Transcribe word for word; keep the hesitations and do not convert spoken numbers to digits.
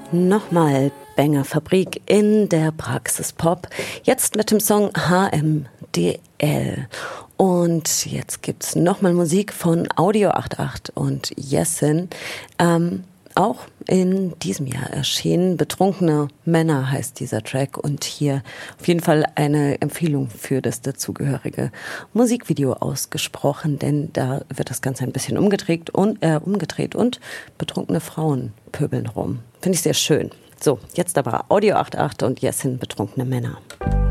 Nochmal Banger Fabrik in der Praxis Pop. Jetzt mit dem Song H M D L. Und jetzt gibt's nochmal Musik von Audio achtundachtzig und Jessin. Ähm, auch in diesem Jahr erschienen. Betrunkene Männer heißt dieser Track. Und hier auf jeden Fall eine Empfehlung für das dazugehörige Musikvideo ausgesprochen. Denn da wird das Ganze ein bisschen umgedreht und, äh, umgedreht und betrunkene Frauen pöbeln rum. Finde ich sehr schön. So, jetzt aber Audio achtundachtzig und Jessin, betrunkene Männer.